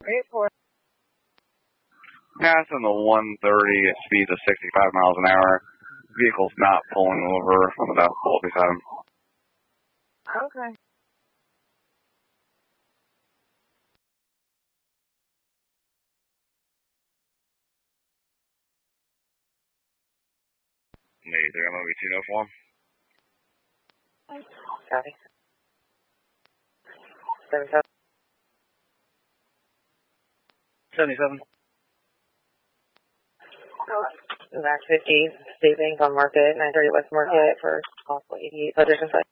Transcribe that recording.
384. Passing the 130 at speeds of 65 miles an hour. Vehicle's not pulling over on the basketball beside him. Okay. Maybe they're going to be 2 for him. Copy. 77. 77. Max 50, State Bank on Market, 930 West Market for possible 88 Federation site.